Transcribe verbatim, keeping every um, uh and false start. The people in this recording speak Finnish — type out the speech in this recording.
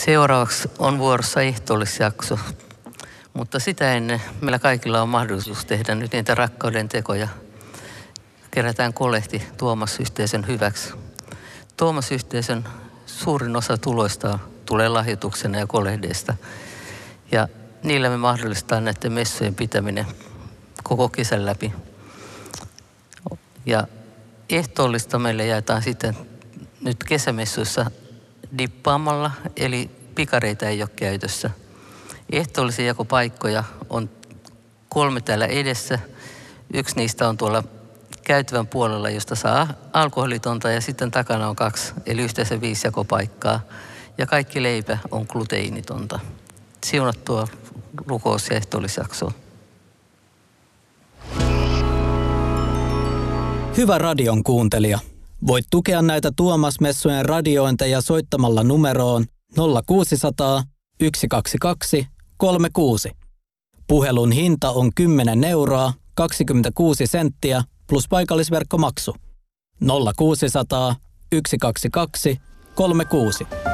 Seuraavaksi on vuorossa ehtoollisjakso, mutta sitä ennen meillä kaikilla on mahdollisuus tehdä nyt niitä rakkauden tekoja. Kerätään kolehti Tuomas-yhteisön hyväksi. Tuomas-yhteisön suurin osa tuloista tulee lahjoituksena ja kolehdeista. Ja niillä me mahdollistaa näiden messujen pitäminen koko kesän läpi. Ja ehtoollista meille jaetaan sitten nyt kesämessuissa dippaamalla, eli pikareita ei ole käytössä. Ehtoollisia jakopaikkoja on kolme täällä edessä. Yksi niistä on tuolla käytävän puolella, josta saa alkoholitonta, ja sitten takana on kaksi, eli yhteensä viisi jakopaikkaa. Ja kaikki leipä on gluteinitonta. Siunattua rukous- ja ehtoollisjaksoa. Hyvä radion kuuntelija. Voit tukea näitä Tuomas-messujen radiointeja soittamalla numeroon nolla kuusisataa, yksi kaksi kaksi, kolme kuusi. Puhelun hinta on kymmenen euroa, kaksikymmentäkuusi senttiä plus paikallisverkkomaksu. nolla kuusisataa, yksi kaksi kaksi, kolme kuusi.